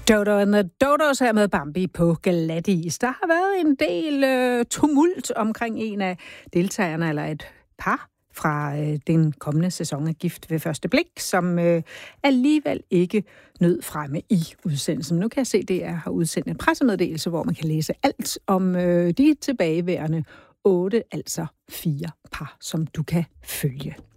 Dodo and the Dodos her med Bambi på glatis. Der har været en del tumult omkring en af deltagerne, eller et par fra den kommende sæson af Gift ved første blik, som alligevel ikke nød fremme i udsendelsen. Nu kan jeg se, at DR har udsendt en pressemeddelelse, hvor man kan læse alt om de tilbageværende 8, altså 4 par, som du kan følge.